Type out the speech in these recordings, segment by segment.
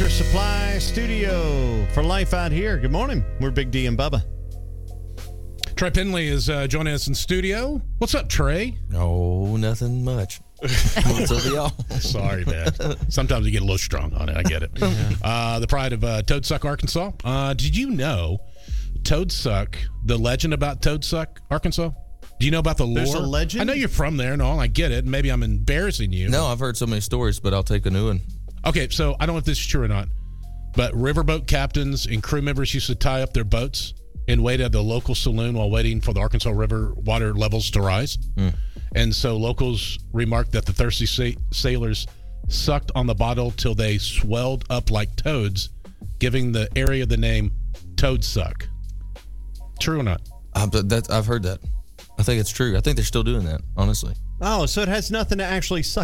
Tractor Supply Studio for life out here. Good morning. We're Big D and Bubba. Trey Penley is joining us in studio. What's up, Trey? Oh, nothing much. What's up, y'all? Sorry, man. Sometimes you get a little strong on it. I get it. The pride of Toadsuck, Arkansas. Did you know Toadsuck, the legend about Toadsuck, Arkansas? Do you know about the lore? There's a legend? I know you're from there and all. I get it. Maybe I'm embarrassing you. No, I've heard so many stories, but I'll take a new one. Okay, so I don't know if this is true or not, but riverboat captains and crew members used to tie up their boats and wait at the local saloon while waiting for the Arkansas River water levels to rise. And so locals remarked that the thirsty sailors sucked on the bottle till they swelled up like toads, giving the area the name Toadsuck. True or not? I've heard that. I think it's true. I think they're still doing that, honestly. Oh, so it has nothing to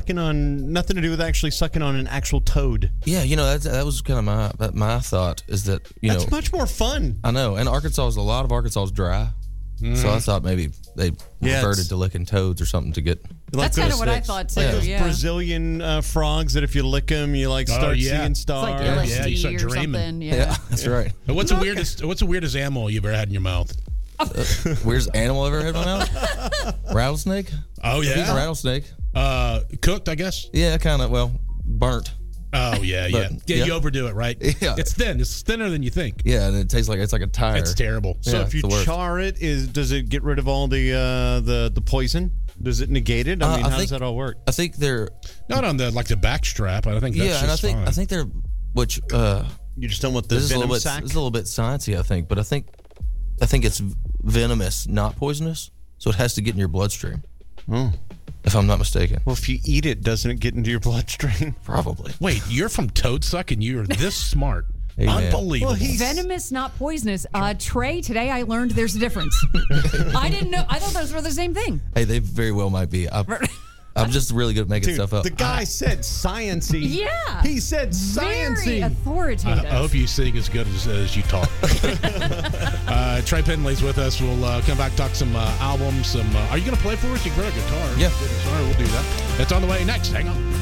do with actually sucking on an actual toad. Yeah, that was kind of my thought is that, That's much more fun. I know. And a lot of Arkansas is dry. So I thought maybe they reverted to licking toads or something to get. That's kind of what I thought too. Like those Brazilian frogs that if you lick them, you start seeing stars. It's like LSD you start or dreaming. something. Yeah, that's right. But what's the weirdest animal you've ever had in your mouth? Weirdest animal I've ever had in my mouth? Rattlesnake? Oh, yeah? He's a rattlesnake. Cooked, I guess? Yeah, kind of. Well, burnt. Oh, yeah. You overdo it, right? Yeah. It's thin. It's thinner than you think. Yeah, and it tastes like it's like a tire. It's terrible. So if you char it, does it get rid of all the poison? Does it negate it? I mean, how does that all work? I think they're not on the back strap. I think that's just fine. I think they're you just don't want the venom sac. This is a little bit sciencey, I think, but I think it's venomous, not poisonous, so it has to get in your bloodstream. If I'm not mistaken. Well, if you eat it, doesn't it get into your bloodstream? Probably. Wait, you're from Toadsuck and you're this smart. Unbelievable. Well, venomous, not poisonous. Trey, today I learned there's a difference. I didn't know. I thought those were the same thing. Hey, they very well might be. I'm just really good at making stuff up. The guy said sciencey. Yeah. He said sciencey. Very authoritative. I hope you sing as good as you talk. Trey Penley's with us. We'll come back, talk some albums. Are you going to play for us? You can play a guitar. Yeah. All right, we'll do that. That's on the way next. Hang on.